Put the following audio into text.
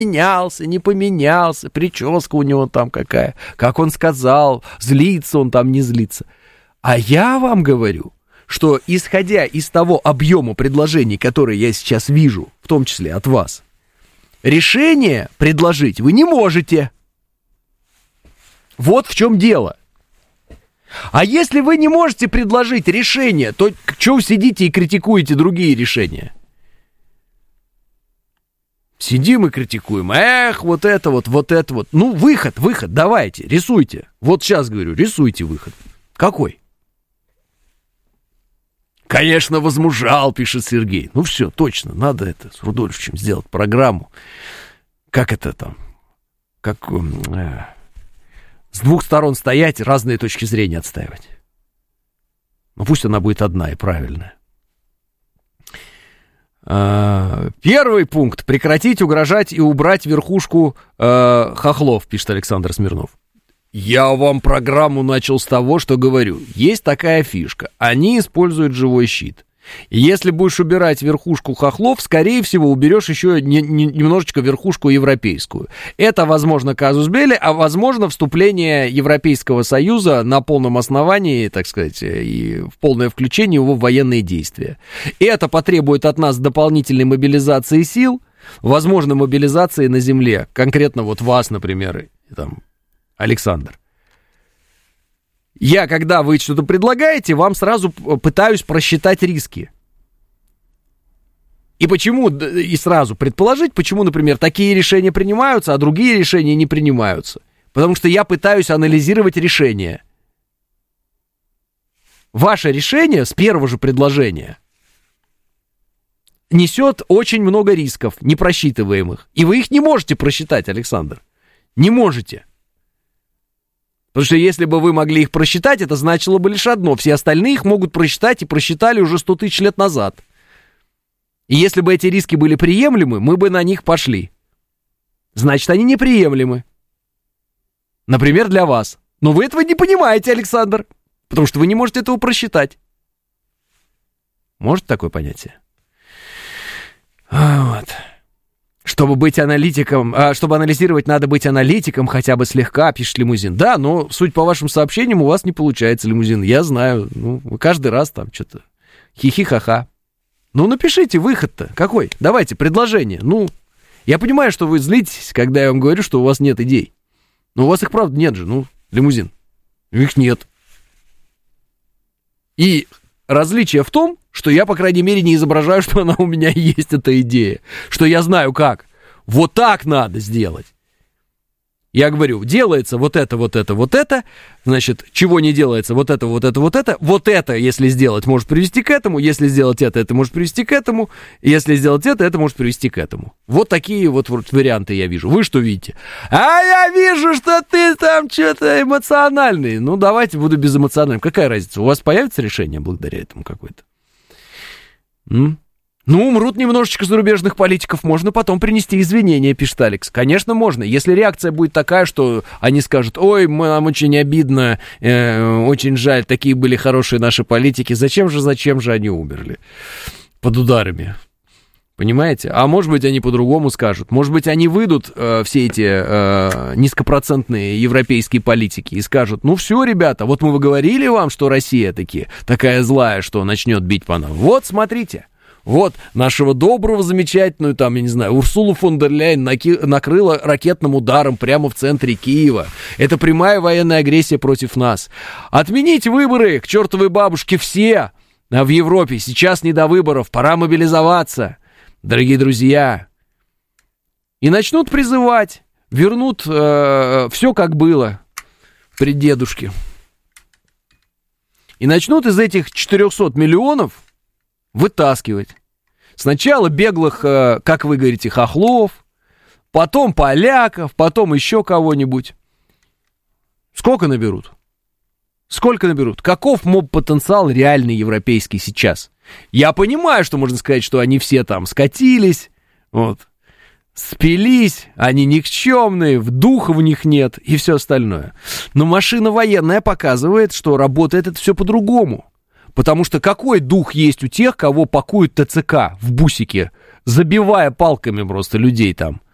Менялся, не поменялся, прическа у него там какая, как он сказал, злится он там, не злится. А я вам говорю, что исходя из того объема предложений, которые я сейчас вижу, в том числе от вас, решение предложить вы не можете. Вот в чем дело. А если вы не можете предложить решение, то что вы сидите и критикуете другие решения? Сидим и критикуем. Эх, вот это вот. Ну, выход, давайте, рисуйте. Вот сейчас говорю, рисуйте выход. Какой? Конечно, возмужал, пишет Сергей. Ну, все, точно, надо это с Рудольфовичем сделать программу. Как это там? Как с двух сторон стоять, разные точки зрения отстаивать. Ну, пусть она будет одна и правильная. Первый пункт. Прекратить угрожать и убрать верхушку хохлов, пишет Александр Смирнов. Я вам программу начал с того, что говорю. Есть такая фишка. Они используют живой щит. И если будешь убирать верхушку хохлов, скорее всего, уберешь еще немножечко верхушку европейскую. Это, возможно, казус белли, а, возможно, вступление Европейского Союза на полном основании, так сказать, и в полное включение его в военные действия. И это потребует от нас дополнительной мобилизации сил, возможно, мобилизации на земле. Конкретно вот вас, например, там, Александр. Я, когда вы что-то предлагаете, вам сразу пытаюсь просчитать риски. И сразу предположить, почему, например, такие решения принимаются, а другие решения не принимаются. Потому что я пытаюсь анализировать решение. Ваше решение с первого же предложения несет очень много рисков, непросчитываемых. И вы их не можете просчитать, Александр. Не можете. Потому что если бы вы могли их просчитать, это значило бы лишь одно. Все остальные их могут просчитать и просчитали уже 100 тысяч лет назад. И если бы эти риски были приемлемы, мы бы на них пошли. Значит, они неприемлемы. Например, для вас. Но вы этого не понимаете, Александр. Потому что вы не можете этого просчитать. Может такое понятие? Вот. Чтобы быть аналитиком, чтобы анализировать, надо быть аналитиком, хотя бы слегка, пишет Лимузин. Да, но, суть по вашим сообщениям, у вас не получается, Лимузин. Я знаю, вы каждый раз там что-то хихи-ха-ха. Ну, напишите выход-то. Какой? Давайте, предложение. Я понимаю, что вы злитесь, когда я вам говорю, что у вас нет идей. Но у вас их, правда, нет же, Лимузин. Их нет. И различие в том, что я, по крайней мере, не изображаю, что она у меня есть, эта идея. Что я знаю как. Вот так надо сделать. Я говорю, делается вот это. Значит, чего не делается, вот это. Вот это, если сделать, может привести к этому. Если сделать это может привести к этому. Если сделать это может привести к этому. Вот такие вот варианты я вижу. Вы что видите? А я вижу, что ты там что-то эмоциональный. Давайте буду безэмоциональным. Какая разница? У вас появится решение благодаря этому какое-то? Умрут немножечко зарубежных политиков, можно потом принести извинения, пишет Алекс. Конечно, можно. Если реакция будет такая, что они скажут, ой, нам очень обидно, очень жаль, такие были хорошие наши политики, зачем же они умерли под ударами? Понимаете? А может быть, они по-другому скажут. Может быть, они выйдут, все эти низкопроцентные европейские политики, и скажут, все, ребята, вот мы говорили вам, что Россия такая злая, что начнет бить по нам. Вот, смотрите. Вот, нашего доброго, замечательную, я не знаю, Урсулу фон дер Ляйен накрыла ракетным ударом прямо в центре Киева. Это прямая военная агрессия против нас. Отменить выборы к чертовой бабушке все в Европе. Сейчас не до выборов, пора мобилизоваться, дорогие друзья. И начнут призывать, вернут все как было при дедушке. И начнут из этих 400 миллионов вытаскивать. Сначала беглых, как вы говорите, хохлов, потом поляков, потом еще кого-нибудь. Сколько наберут? Каков моб-потенциал реальный европейский сейчас? Я понимаю, что можно сказать, что они все там скатились, спились, они никчемные, духа в них нет и все остальное. Но машина военная показывает, что работает это все по-другому. Потому что какой дух есть у тех, кого пакуют ТЦК в бусике, забивая палками просто людей там?